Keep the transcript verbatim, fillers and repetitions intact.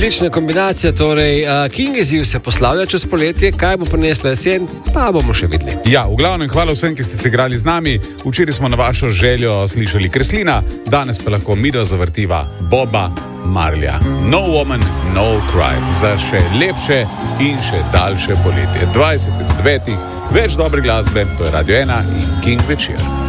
Odlična kombinacija, torej uh, King izziv se poslavlja čez poletje, kaj bo prinesla jesen, pa bomo še videli. Ja, v glavnem hvala vsem, ki ste se igrali z nami. Včeraj smo na vašo željo slišali Kreslina, danes pa lahko midva zavrtiva Boba Marleya. No woman, no cry. Za še lepše in še daljše poletje. dvajset devetih, več dobre glasbe, to je Radio ena in King večer.